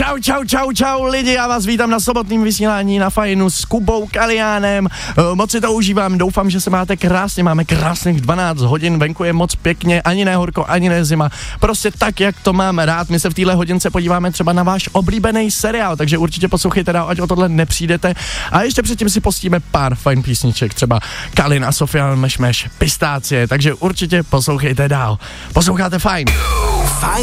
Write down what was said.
Čau lidi, já vás vítám na sobotním vysílání na Fajnu s Kubou Kaliánem. Moc si to užívám, doufám, že se máte krásně, máme krásných 12 hodin, venku je moc pěkně, ani ne horko, ani ne zima, prostě tak, jak to mám rád. My se v téhle hodince podíváme třeba na váš oblíbený seriál, takže určitě poslouchejte dál, ať o tohle nepřijdete. A ještě předtím si pustíme pár fajn písniček, třeba Kalin a Sofia Mešmeš, Pistácie, takže určitě poslouchejte dál. Posloucháte Fajn.